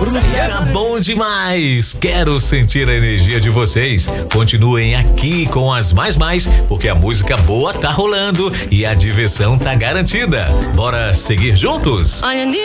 Tá bom demais. Quero sentir a energia de vocês. Continuem aqui com as mais, porque a música boa tá rolando e a diversão tá garantida. Bora seguir juntos?